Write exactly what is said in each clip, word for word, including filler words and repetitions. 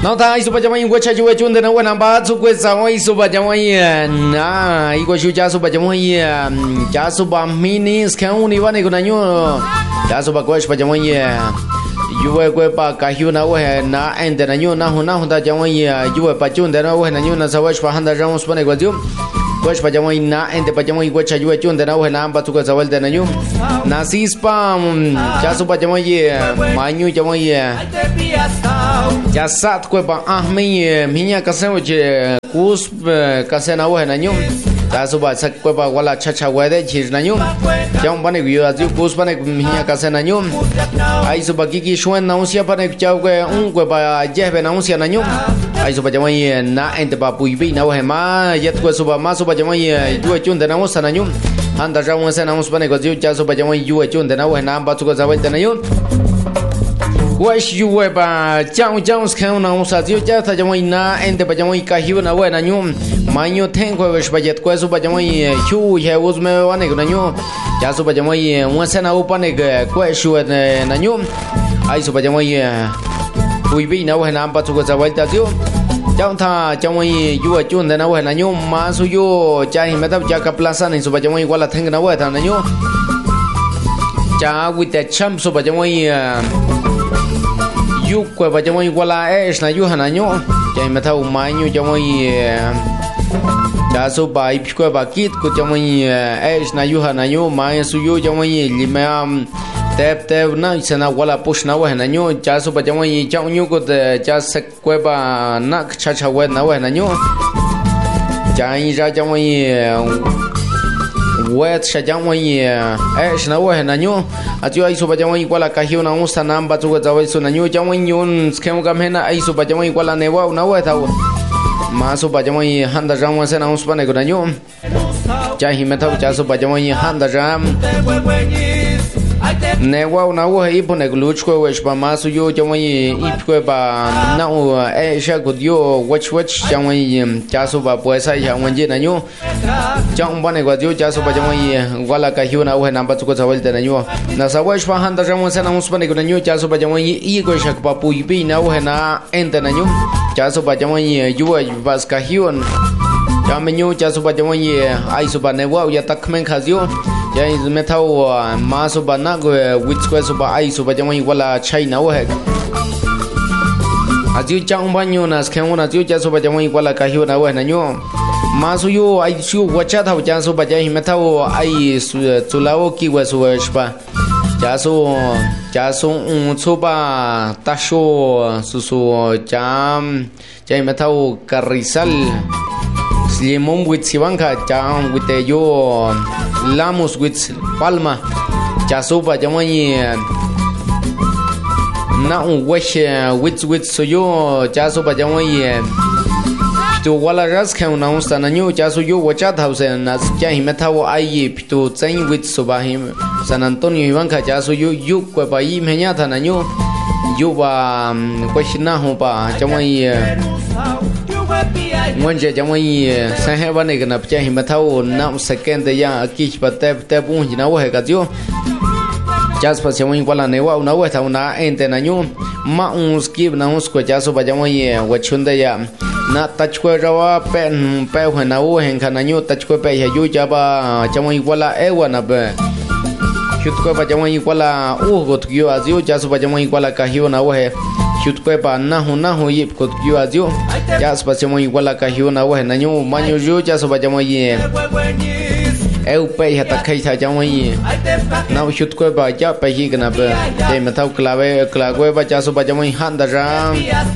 နောက်သားအိစုပါကြမရင်ဝက်ချကျွဲကျွန်းတဲ့ဝက်နံပါစုကွဲဆောင်အိစုပါကြမရင်နာအိကိုရှူချစုပါကြမရင်ဂျာစုပါမီနီစကန်ဦးနေပါနေကနညိုဂျာစုပါကွဲပါကြမရင်ယူဝဲကွဲပါကာဟျူနာဝဲနာအန်တဲ့နညိုနာဟနာဟတာကြမရင်ယူဝဲပါကျွန်းတဲ့ဝဲနညိုနာဆဝဲပါဟန်ဒါရောင်းစပနေကွဲကျူPues para llamar na ente para llamar igual chayo de chun de na buena para tu casa vuelta na yo nací spam ya su para llamar ye mañu llamar ye ya sat cuepa ah mi miña casa oye cus casa na buena yo ya su para sat cuepa wala chacha wede chis na yo ya un pane vio así cus pane miña casa na yo ahí su para kiki shuen na usia pane chau que un cuepa lleve na usia na yo ahí su para llamar ye na ente para puibi na buena ma ya tu su para más su Pajamay yuwa chun de na mo sana yun anda ra mo sana mo spane ko yu cha so pajamay yuwa chun de na wa na ba tu ko za wa de na yun Wash yuwa ba chang chang skan na mo sa yu cha ta jamay na ente pajamay ka hiwa na wa na yun manyo ten ko wash bajet ko so pajamay hu he was me wa ne ko na yun cha so pajamay mo sana u pa ne ko shu na yun ai so pajamay ui bi na wa na ba tu ko za wa ta yu Jauh tha jauh ini jual cun dan awak nanyo masuk yo cai mata jaga plaza ni supaya jauh ini kuala tengah awak tha nanyo cah with the champ supaya jauh ini yuk kuala jauh ini kuala es na yo nanyo cai mata umainyo jauh ini cah supaya ikut bakit ku jauh ini es na yo nanyo mai suyo jauh ini lima Tep tep na sana wala push na wa na nyo cha so pa jang yi chang nyu ko de cha sek kwe ba na cha cha wa na wa na nyo cha yi ra jang yi wet sha jang yi eh na wa na nyo a ju ai so pa jang yi wala ka hiu na un sa nam ba tu ga wa so na nyo jang yi un skem ga me na ai so pa jang yi wala ne wa na wa ta ma so pa jang yi han da jang wa se na un spa ne ko na nyo cha hi me ta cha so pa jang yi han da jam Ne wow na wo hi pone gluch ko wesh pa masu yo jamai ip ko ba na o e sha ko yo watch watch jamai cha so ba poesa ya wanje na nyo jang bane ko yo cha so ba jamai wala ka hiu na wo na ba ko zawal de na nyo na sa wesh pa handa jamai sa na mus bane ko na nyo cha so ba jamai i ko sha pa pu bi na wo na ente na nyo cha so ba jamai yo ba ska hiu cha me nyo cha so ba jamai ai so ba ne wow ya tak men khazio ya is metao ma so ba na go which ko so ba ai so ba jamai wala china wa he ajiu chang ba nyo na skhen na jiu cha so ba jamai wala ka hiu na wa na nyo ma so yo ai su wa cha thau cha so ba jamai metao ai su lao ki wa so ba cha so cha so un so ba ta sho su su cham cha metao carrizal Limón with Sibanca, jam with the yo Lamus with Palma, Chasupa Jamani now wish with with so yo Chasupa Jamani to Walla Raskan announced and a new Chasu yo watch out house and as Jahimetao I to train with Subahim San Antonio Ivanka Chasu you you Quapai Menata and a new Yuba Quashina Hopa Jamani Mwenje jamai sahe bane kana pcha hi mathau nam second ya kich patep tep un jina wa ka jo jas pa jamai wala ne wa na wa thau na ente na nyu ma un skip na us ko jaso ba jamai wa chunda ya na tach ko rawa pen pe ho na u hen kana nyu tach ko pe ya yu ja ba jamai wala e wa na be chut ko ba jamai wala u go tyo azio jaso ba jamai wala ka hi na wa he Chut ko pa na hu na hu yip ko kyu azio ya spa se mo igual ka hiu na wa na nyu ma nyu ju ja so ba ja mo yi eu pe ha ta khai tha ja mo yi na chut ko ba ja pe hi kana ba de ma thau clave clave ba ja so ba ja mo han da ra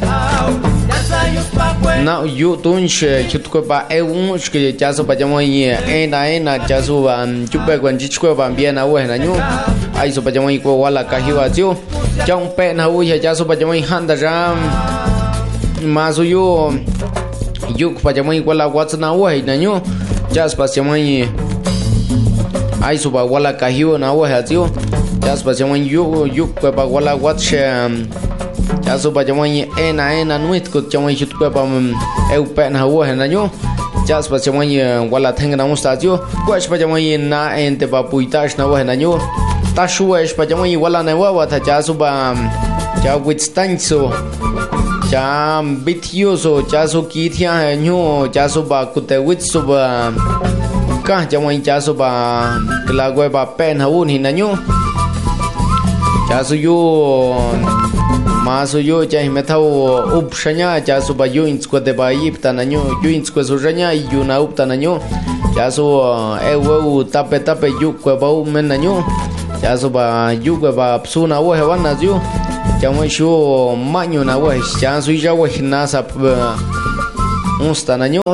na yu tun she chut ko ba e un ske ja so ba ja mo yi e na e na ja so ba chu pe kwan chi ko ba bien na wa na nyu ai so ba ja mo ko wala ka hiu azio trong pe na u ya ja so ba ja mo han da ra ma so yo yuk pa jamai wala what's na wa na nyu jas pa jamai ai so ba wala ka hiu na wa ha tiu jas pa jamai yu yuk pa wala what jas so ba jamai e na e na nuit ko jamai chut pa pa eu pe na wa na nyu jas pa jamai wala theng na musta tiu ko pa jamai na ente pa puitash na wa na nyu ta shu pa jamai wala na wa wa ta jas so ba ja with stanso cha bitioso cha su ki thia nyu cha su ba kute wit su ba ka cha wai cha su ba kla goi ba pen haun hin na nyu cha su yu ma su yu cha hi me thau up shanya cha su ba yu ins ko de ba yip ta na nyu yu ins ko su shanya yu na up ta na nyu cha su e wo tape tape yu ko ba u men na nyu cha su ba yu ko ba su na wo he wan na yu cha mo shu ma nyu na wo cha su ja wo na sa un sta na nyu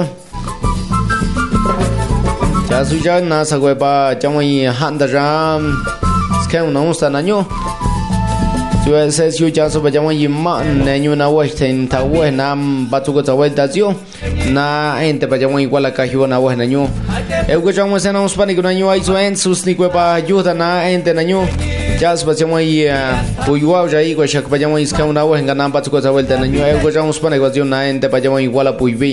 cha su ja na sa ko ba cha mo han da ram skem na un sta na nyu Yo se siu cha so ba jang yi ma ne nyu na wo ten ta wo na ba tu ko ta wo da ziu na ente ba jang igual ka hi na wo na nyu e ko jang mo se na uns pa ni ko na nyu ai so en sus ni ko ba yu da na ente na nyu cha so ba jang yi pu yu wa ja i ko shak ba jang yi ska na wo nga na ba tu ko ta wo da na nyu e ko jang uns pa ni ko ziu na ente ba jang igual pu